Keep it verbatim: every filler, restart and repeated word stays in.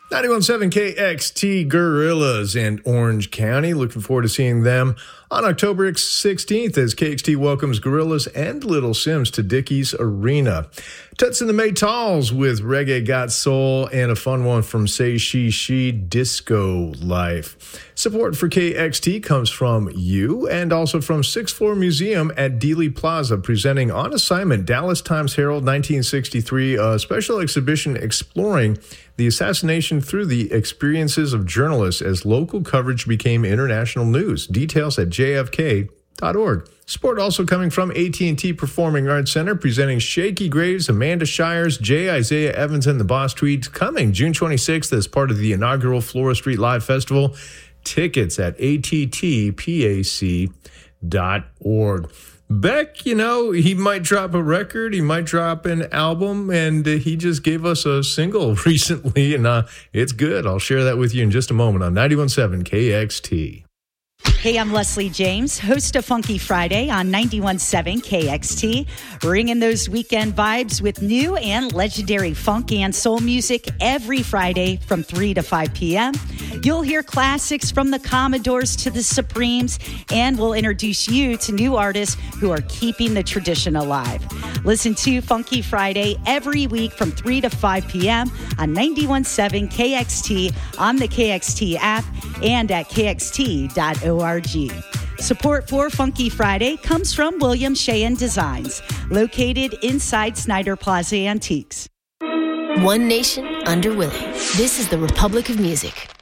ninety-one point seven K X T Gorillas in Orange County. Looking forward to seeing them on October sixteenth as K X T welcomes Gorillas and Little Sims to Dickies Arena. Toots and the Maytals with Reggae Got Soul and a fun one from Say She She, Disco Life. Support for K X T comes from you and also from Sixth Floor Museum at Dealey Plaza, presenting On Assignment, Dallas Times-Herald nineteen sixty-three, a special exhibition exploring the assassination through the experiences of journalists as local coverage became international news. Details at j f k dot org. Support also coming from A T and T Performing Arts Center, presenting Shaky Graves, Amanda Shires, J. Isaiah Evans, and the Boss Tweeds, coming June twenty-sixth as part of the inaugural Flora Street Live Festival. Tickets at a t t p a c dot org. Beck, you know, he might drop a record, he might drop an album, and uh, he just gave us a single recently, and uh, it's good. I'll share that with you in just a moment on ninety-one point seven K X T. Hey, I'm Leslie James, host of Funky Friday on ninety-one point seven K X T, bringing those weekend vibes with new and legendary funk and soul music every Friday from three to five p.m. You'll hear classics from the Commodores to the Supremes, and we'll introduce you to new artists who are keeping the tradition alive. Listen to Funky Friday every week from three to five p.m. on ninety-one point seven K X T, on the K X T app, and at k x t dot org. Support for Funky Friday comes from William Sheehan Designs, located inside Snyder Plaza Antiques. One nation under Willie. This is the Republic of Music.